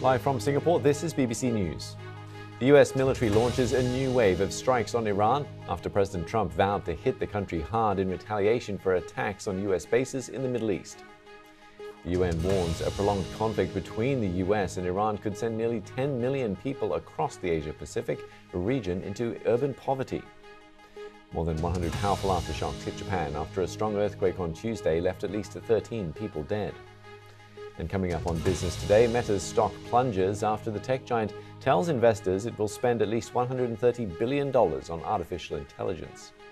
Live from Singapore, this is BBC News. The US military launches a new wave of strikes on Iran after President Trump vowed to hit the country hard in retaliation for attacks on US bases in the Middle East. The UN warns a prolonged conflict between the US and Iran could send nearly 10 million people across the Asia-Pacific region into urban poverty. More than 100 powerful aftershocks hit Japan after a strong earthquake on Tuesday left at least 13 people dead. And coming up on Business Today, Meta's stock plunges after the tech giant tells investors it will spend at least $130 billion on artificial intelligence.